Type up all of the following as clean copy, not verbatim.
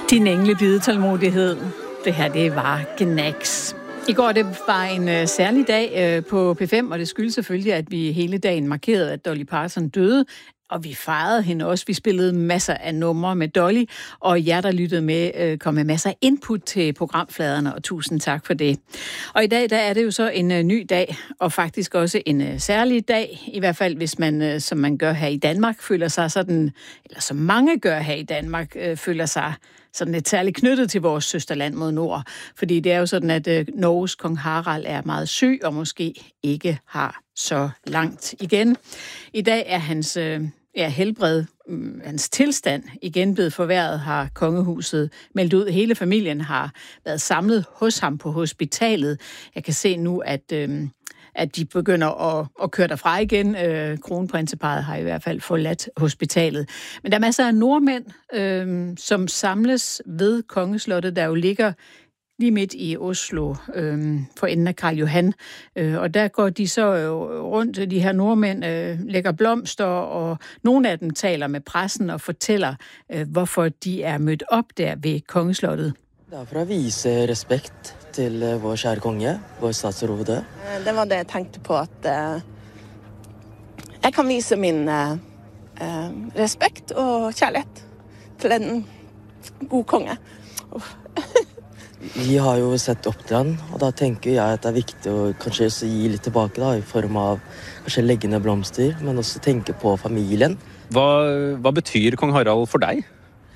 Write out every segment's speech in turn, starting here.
Din englebide tålmodighed. Det her, det var Gnags. I går, det var en særlig dag på P5, og det skyldes selvfølgelig, at vi hele dagen markerede, at Dolly Parton døde. Og vi fejrede hende også. Vi spillede masser af numre med Dolly, og jer, der lyttede med, kom med masser af input til programfladerne, og tusind tak for det. Og i dag, der er det jo så en ny dag, og faktisk også en særlig dag, i hvert fald hvis man, som man gør her i Danmark, føler sig sådan, eller som mange gør her i Danmark, føler sig sådan lidt særligt knyttet til vores søsterland mod nord. Fordi det er jo sådan, at Norges kong Harald er meget syg, og måske ikke har så langt igen. I dag er hans helbred, hans tilstand igen blevet forværret, har kongehuset meldt ud. Hele familien har været samlet hos ham på hospitalet. Jeg kan se nu, at de begynder at køre derfra igen. Kronprinseparret har i hvert fald forladt hospitalet. Men der er masser af nordmænd, som samles ved Kongeslottet, der jo ligger lige midt i Oslo, for enden af Karl Johan. Og der går de så rundt, de her nordmænd, lægger blomster, og nogle af dem taler med pressen og fortæller, hvorfor de er mødt op der ved Kongeslottet. Det er for at vise respekt til vores kære konge, vores statsråd. Det var det, jeg tænkte på, at jeg kan vise min respekt og kærlighed til en god konge. Vi har jo sett opp til han, og da tenker jeg at det er viktig å kanskje gi litt tilbake da, i form av kanskje legge ned blomster, men også tenke på familien. Hva betyr kong Harald for deg?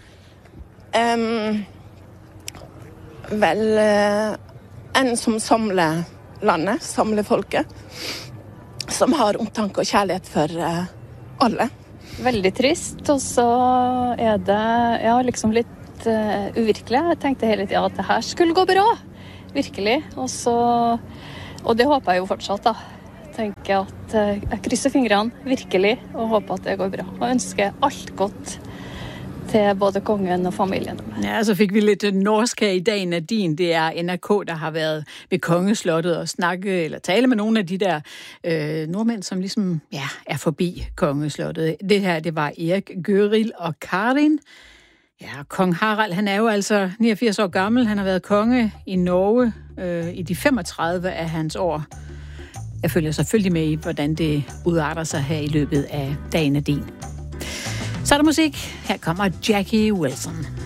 En som samler landet, samler folket, som har omtanke og kjærlighet for alle. Veldig trist, og så er det liksom litt uvirkelig. Jeg tenkte hele tiden at det her skulle gå bra, virkelig. Og det håper jeg jo fortsatt da. Tenker at jeg krysser fingrene, virkelig, og håper at det går bra. Og ønsker alt godt til både kongen og familien. Ja, så fik vi lidt norsk her i dag, Nadine. Det er NRK, der har været ved Kongeslottet og snakke eller tale med nogle af de der nordmænd, som ligesom er forbi Kongeslottet. Det her, det var Erik, Gøril og Karin. Ja, kong Harald, han er jo altså 89 år gammel. Han har været konge i Norge i de 35 af hans år. Jeg følger selvfølgelig med i, hvordan det udarter sig her i løbet af dagen af din. Så er der musik. Her kommer Jackie Wilson.